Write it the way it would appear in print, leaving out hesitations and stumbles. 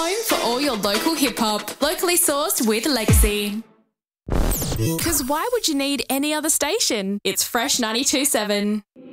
home for all your local hip-hop, locally sourced with legacy. Because why would you need any other station? It's Fresh 92.7.